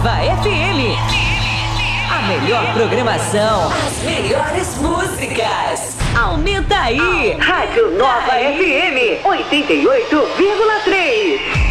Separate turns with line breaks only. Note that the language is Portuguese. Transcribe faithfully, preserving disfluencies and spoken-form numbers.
Nova F M. A melhor programação, as melhores músicas. Aumenta aí. Rádio Nova F M oitenta e oito vírgula três.